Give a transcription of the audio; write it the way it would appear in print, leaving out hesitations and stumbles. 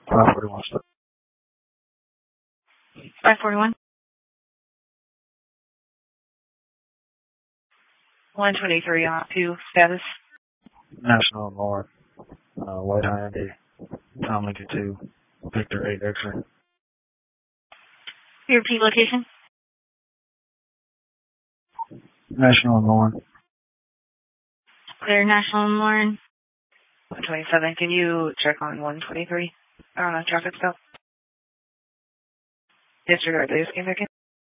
541. 541. 123 on 2 status. National North, White Hyundai, Tom Lincoln 2, Victor 8 X-ray. Your repeat location? National North. Clear National Lauren. 127. Can you check on 123 on a traffic stop? Disregard, they just came back in.